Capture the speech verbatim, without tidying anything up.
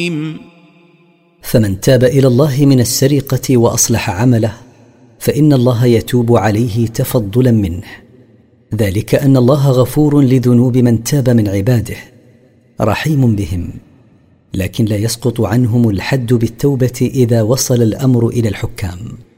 فمن تاب إلى الله من السرقة وأصلح عمله فإن الله يتوب عليه تفضلا منه، ذلك أن الله غفور لذنوب من تاب من عباده رحيم بهم، لكن لا يسقط عنهم الحد بالتوبة إذا وصل الأمر إلى الحكام.